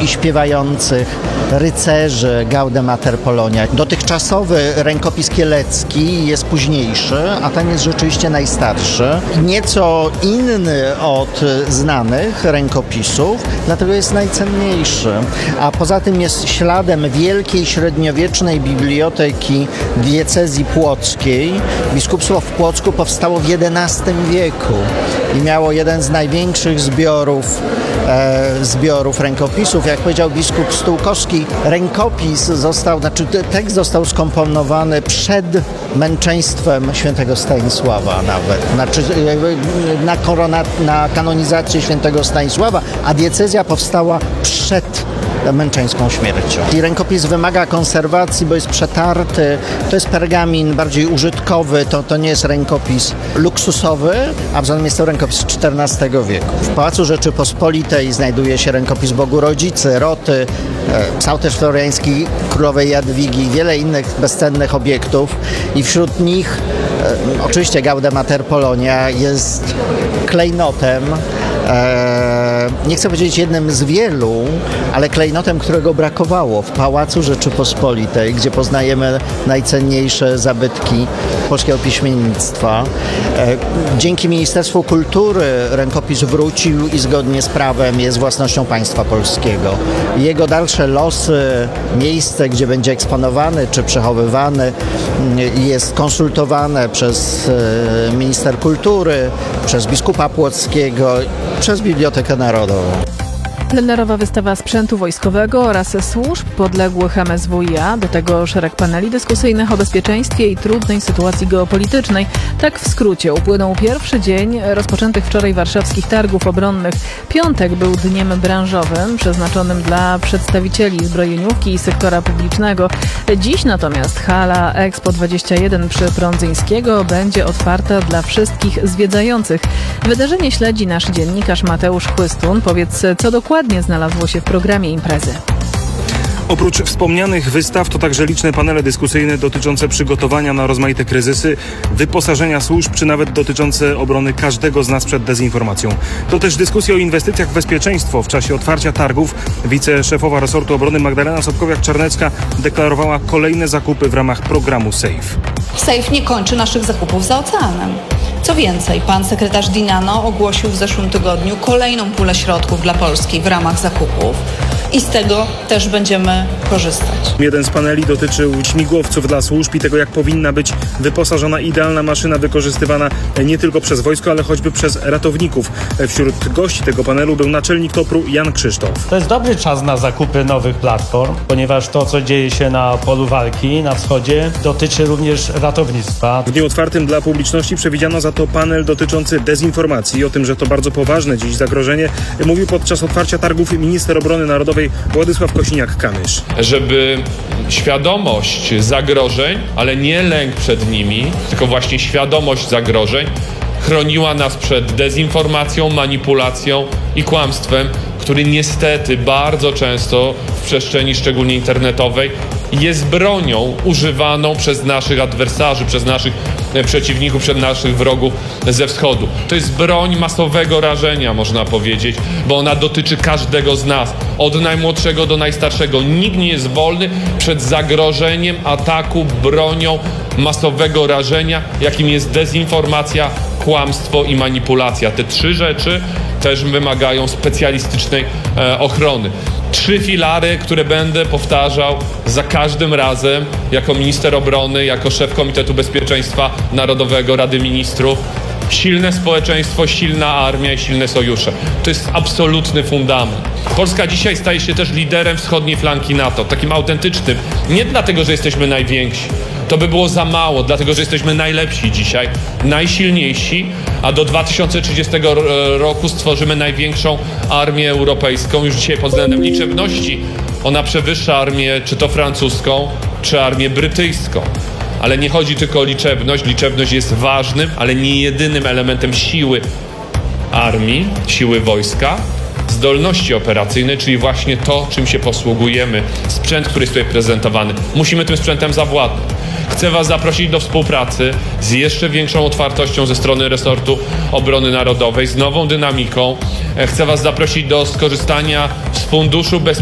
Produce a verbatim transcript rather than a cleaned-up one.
i śpiewających rycerzy Gaudemater Polonia. Dotychczasowy rękopis kielecki jest późniejszy, a ten jest rzeczywiście najstarszy. Nieco inny od znanych rękopisów, dlatego jest najcenniejszy. A poza tym jest śladem wielkiej średniowiecznej biblioteki diecezji płockiej. Biskupstwo w Płocku powstało w jedenastym wieku i miało jeden z największych zbiorów, e, zbiorów rękopisów. Jak powiedział biskup Stułkowski, rękopis został, znaczy tekst został skomponowany przed męczeństwem świętego Stanisława nawet. Znaczy na, korona, na kanonizację świętego Stanisława, a diecezja powstała przed męczeńską śmiercią. I rękopis wymaga konserwacji, bo jest przetarty. To jest pergamin bardziej użytkowy, to, to nie jest rękopis luksusowy, a w zasadzie jest to rękopis z czternastego wieku. W Pałacu Rzeczypospolitej znajduje się rękopis Bogu Rodzicy, Roty, psałterz floriański królowej Jadwigi i wiele innych bezcennych obiektów. I wśród nich e, oczywiście Gaudemater Polonia jest klejnotem, e, nie chcę powiedzieć jednym z wielu, ale klejnotem, którego brakowało w Pałacu Rzeczypospolitej, gdzie poznajemy najcenniejsze zabytki polskiego piśmiennictwa. Dzięki Ministerstwu Kultury rękopis wrócił i zgodnie z prawem jest własnością państwa polskiego. Jego dalsze losy, miejsce, gdzie będzie eksponowany czy przechowywany, jest konsultowane przez minister kultury, przez biskupa płockiego, przez Bibliotekę Narodową. Plenerowa wystawa sprzętu wojskowego oraz służb podległych M S W i A, do tego szereg paneli dyskusyjnych o bezpieczeństwie i trudnej sytuacji geopolitycznej. Tak w skrócie upłynął pierwszy dzień rozpoczętych wczoraj warszawskich targów obronnych. Piątek był dniem branżowym, przeznaczonym dla przedstawicieli zbrojeniówki i sektora publicznego. Dziś natomiast hala Expo dwadzieścia jeden przy Prądzyńskiego będzie otwarta dla wszystkich zwiedzających. Wydarzenie śledzi nasz dziennikarz Mateusz Chłystun. Powiedz, co dokładnie znalazło się w programie imprezy. Oprócz wspomnianych wystaw to także liczne panele dyskusyjne dotyczące przygotowania na rozmaite kryzysy, wyposażenia służb, czy nawet dotyczące obrony każdego z nas przed dezinformacją. To też dyskusja o inwestycjach w bezpieczeństwo. W czasie otwarcia targów wiceszefowa resortu obrony Magdalena Sobkowiak-Czarnecka deklarowała kolejne zakupy w ramach programu SAFE. SAFE nie kończy naszych zakupów za oceanem. Co więcej, pan sekretarz Dinano ogłosił w zeszłym tygodniu kolejną pulę środków dla Polski w ramach zakupów i z tego też będziemy korzystać. Jeden z paneli dotyczył śmigłowców dla służb i tego, jak powinna być wyposażona idealna maszyna wykorzystywana nie tylko przez wojsko, ale choćby przez ratowników. Wśród gości tego panelu był naczelnik topru Jan Krzysztof. To jest dobry czas na zakupy nowych platform, ponieważ to, co dzieje się na polu walki na wschodzie, dotyczy również ratownictwa. W dniu otwartym dla publiczności przewidziano za to panel dotyczący dezinformacji i o tym, że to bardzo poważne dziś zagrożenie, mówił podczas otwarcia targów minister obrony narodowej Władysław Kosiniak-Kamysz. Żeby świadomość zagrożeń, ale nie lęk przed nimi, tylko właśnie świadomość zagrożeń chroniła nas przed dezinformacją, manipulacją i kłamstwem, który niestety bardzo często w przestrzeni szczególnie internetowej jest bronią używaną przez naszych adwersarzy, przez naszych przeciwników, przez naszych wrogów ze wschodu. To jest broń masowego rażenia, można powiedzieć, bo ona dotyczy każdego z nas, od najmłodszego do najstarszego. Nikt nie jest wolny przed zagrożeniem ataku bronią masowego rażenia, jakim jest dezinformacja, kłamstwo i manipulacja. Te trzy rzeczy też wymagają specjalistycznej e, ochrony. Trzy filary, które będę powtarzał za każdym razem jako minister obrony, jako szef Komitetu Bezpieczeństwa Narodowego Rady Ministrów. Silne społeczeństwo, silna armia i silne sojusze. To jest absolutny fundament. Polska dzisiaj staje się też liderem wschodniej flanki NATO, takim autentycznym. Nie dlatego, że jesteśmy najwięksi. To by było za mało, dlatego że jesteśmy najlepsi dzisiaj, najsilniejsi, a do dwa tysiące trzydziestego roku stworzymy największą armię europejską. Już dzisiaj pod względem liczebności ona przewyższa armię czy to francuską, czy armię brytyjską. Ale nie chodzi tylko o liczebność. Liczebność jest ważnym, ale nie jedynym elementem siły armii, siły wojska. Zdolności operacyjne, czyli właśnie to, czym się posługujemy, sprzęt, który jest tutaj prezentowany. Musimy tym sprzętem zawładnąć. Chcę Was zaprosić do współpracy z jeszcze większą otwartością ze strony resortu obrony narodowej, z nową dynamiką. Chcę Was zaprosić do skorzystania z Funduszu Bezpieczeństwa